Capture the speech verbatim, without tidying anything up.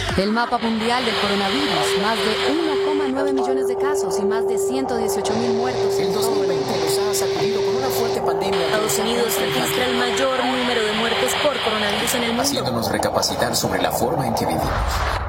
El mapa mundial del coronavirus, más de uno coma nueve millones de casos y más de ciento dieciocho mil muertos en El todo el mundo. dos mil veinte nos ha sacudido con una fuerte pandemia. Estados Unidos registra el mayor número de muertes por coronavirus en el mundo, haciéndonos recapacitar sobre la forma en que vivimos.